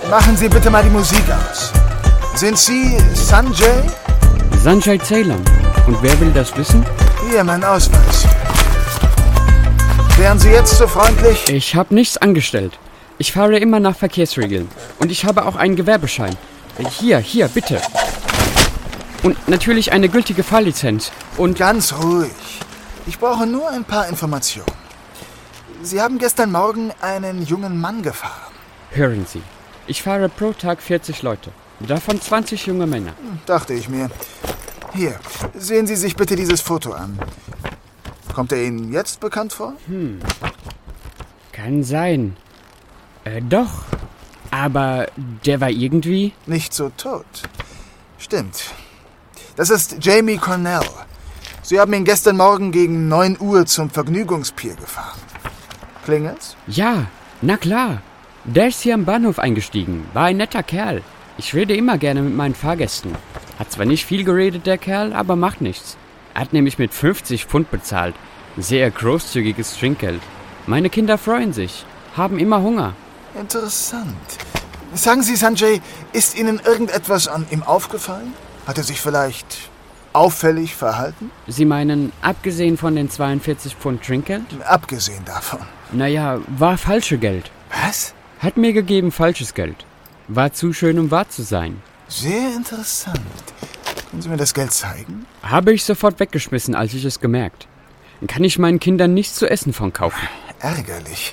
Machen Sie bitte mal die Musik aus. Sind Sie Sanjay? Sanjay Ceylon. Und wer will das wissen? Hier, mein Ausweis. Wären Sie jetzt so freundlich? Ich habe nichts angestellt. Ich fahre immer nach Verkehrsregeln. Und ich habe auch einen Gewerbeschein. Hier, bitte. Und natürlich eine gültige Fahrlizenz. Und Ganz ruhig. Ich brauche nur ein paar Informationen. Sie haben gestern Morgen einen jungen Mann gefahren. hören Sie, ich fahre pro Tag 40 Leute. Davon 20 junge Männer. Dachte ich mir. Hier, sehen Sie sich bitte dieses Foto an. Kommt er Ihnen jetzt bekannt vor? Kann sein. Doch. Aber der war irgendwie... Nicht so tot. Stimmt. Das ist Jamie Cornell. Sie haben ihn gestern Morgen gegen 9 Uhr zum Vergnügungspier gefahren. Klingelt's? Ja, na klar. Der ist hier am Bahnhof eingestiegen. War ein netter Kerl. Ich rede immer gerne mit meinen Fahrgästen. Hat zwar nicht viel geredet, der Kerl, aber macht nichts. Er hat nämlich mit 50 Pfund bezahlt. Sehr großzügiges Trinkgeld. Meine Kinder freuen sich. Haben immer Hunger. Interessant. Sagen Sie, Sanjay, ist Ihnen irgendetwas an ihm aufgefallen? Hat er sich vielleicht auffällig verhalten? Sie meinen, abgesehen von den 42 Pfund Trinkgeld? Abgesehen davon. Naja, war falsche Geld. Was? Hat mir gegeben falsches Geld. War zu schön, um wahr zu sein. Sehr interessant. Können Sie mir das Geld zeigen? Habe ich sofort weggeschmissen, als ich es gemerkt. Kann ich meinen Kindern nichts zu essen von kaufen. Ärgerlich.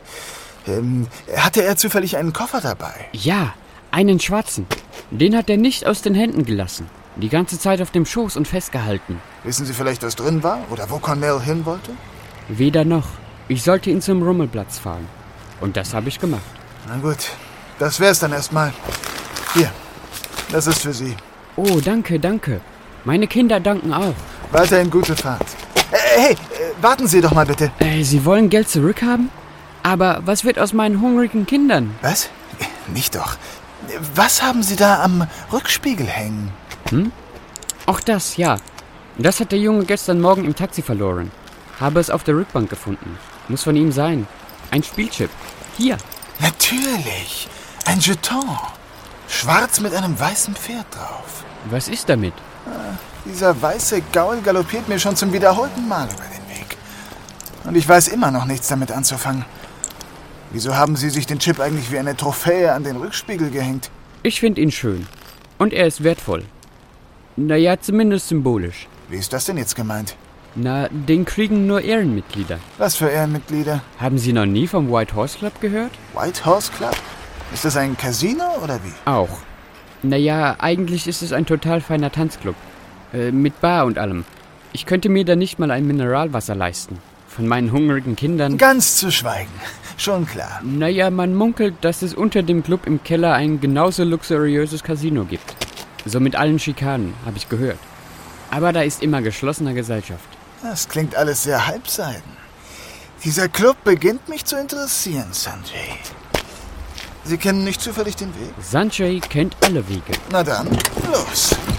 Hatte er zufällig einen Koffer dabei? Ja, einen schwarzen. Den hat er nicht aus den Händen gelassen. Die ganze Zeit auf dem Schoß und festgehalten. Wissen Sie vielleicht, was drin war? Oder wo Cornell hin wollte? Weder noch. Ich sollte ihn zum Rummelplatz fahren. Und das habe ich gemacht. Na gut, das wär's dann erstmal. Hier, das ist für Sie. Oh, danke. Meine Kinder danken auch. Weiterhin gute Fahrt. Hey, warten Sie doch mal bitte. Sie wollen Geld zurückhaben? Aber was wird aus meinen hungrigen Kindern? Was? Nicht doch. Was haben Sie da am Rückspiegel hängen? Auch das, ja. Das hat der Junge gestern Morgen im Taxi verloren. Habe es auf der Rückbank gefunden. Muss von ihm sein. Ein Spielchip. Hier. Natürlich. Ein Jeton. Schwarz mit einem weißen Pferd drauf. Was ist damit? Dieser weiße Gaul galoppiert mir schon zum wiederholten Mal über den Weg. Und ich weiß immer noch nichts damit anzufangen. Wieso haben Sie sich den Chip eigentlich wie eine Trophäe an den Rückspiegel gehängt? Ich finde ihn schön. Und er ist wertvoll. Naja, zumindest symbolisch. Wie ist das denn jetzt gemeint? Na, den kriegen nur Ehrenmitglieder. Was für Ehrenmitglieder? Haben Sie noch nie vom White Horse Club gehört? White Horse Club? Ist das ein Casino oder wie? Auch. Naja, eigentlich ist es ein total feiner Tanzclub. Mit Bar und allem. Ich könnte mir da nicht mal ein Mineralwasser leisten. Von meinen hungrigen Kindern... Ganz zu schweigen. Schon klar. Naja, man munkelt, dass es unter dem Club im Keller ein genauso luxuriöses Casino gibt. So mit allen Schikanen, habe ich gehört. Aber da ist immer geschlossener Gesellschaft. Das klingt alles sehr halbseiden. Dieser Club beginnt mich zu interessieren, Sanjay. Sie kennen nicht zufällig den Weg? Sanjay kennt alle Wege. Na dann, los.